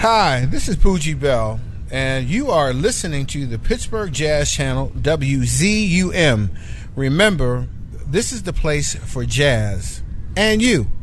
Hi, this is Poogie Bell, and you are listening to the Pittsburgh Jazz Channel, WZUM. Remember, this is the place for jazz and you.